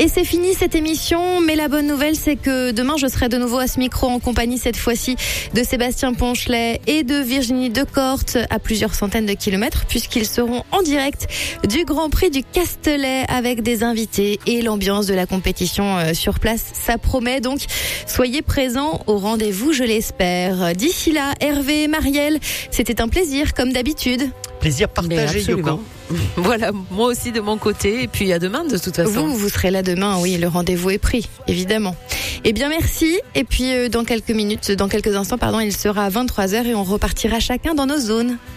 Et c'est fini cette émission, mais la bonne nouvelle, c'est que demain, je serai de nouveau à ce micro en compagnie cette fois-ci de Sébastien Ponchelet et de Virginie Decorte à plusieurs centaines de kilomètres, puisqu'ils seront en direct du Grand Prix du Castellet avec des invités et l'ambiance de la compétition sur place. Ça promet, donc soyez présents au rendez-vous, je l'espère. D'ici là, Hervé et Marielle, c'était un plaisir comme d'habitude. Plaisir partagé, Yoko. Voilà, moi aussi de mon côté. Et puis à demain de toute façon. Vous serez là demain, oui, le rendez-vous est pris, évidemment. Eh bien, merci. Et puis dans quelques instants, il sera 23h et on repartira chacun dans nos zones.